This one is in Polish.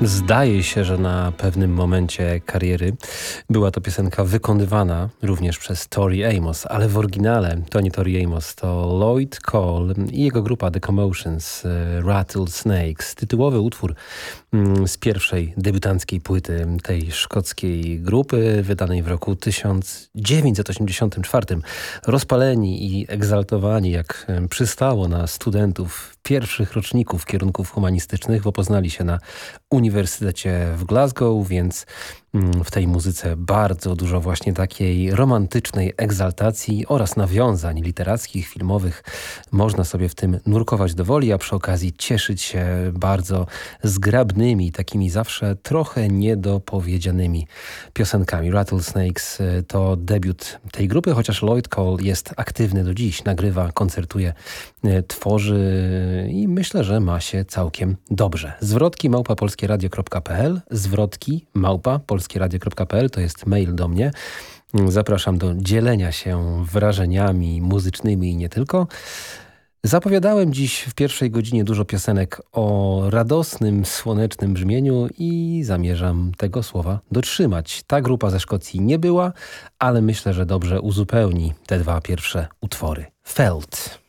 Zdaje się, że na pewnym momencie kariery była to piosenka wykonywana również przez Tori Amos, ale w oryginale to nie Tori Amos, to Lloyd Cole i jego grupa The Commotions, Rattlesnakes. Tytułowy utwór z pierwszej debiutanckiej płyty tej szkockiej grupy, wydanej w roku 1984. Rozpaleni i egzaltowani, jak przystało na studentów pierwszych roczników kierunków humanistycznych, bo poznali się na Uniwersytecie w Glasgow, więc w tej muzyce bardzo dużo właśnie takiej romantycznej egzaltacji oraz nawiązań literackich, filmowych. Można sobie w tym nurkować do woli, a przy okazji cieszyć się bardzo zgrabnymi, takimi zawsze trochę niedopowiedzianymi piosenkami. Rattlesnakes to debiut tej grupy, chociaż Lloyd Cole jest aktywny do dziś, nagrywa, koncertuje, tworzy i myślę, że ma się całkiem dobrze. Zwrotki @polskieradio.pl, zwrotki @polskieradio.pl to jest mail do mnie. Zapraszam do dzielenia się wrażeniami muzycznymi i nie tylko. Zapowiadałem dziś w pierwszej godzinie dużo piosenek o radosnym, słonecznym brzmieniu i zamierzam tego słowa dotrzymać. Ta grupa ze Szkocji nie była, ale myślę, że dobrze uzupełni te dwa pierwsze utwory. Felt.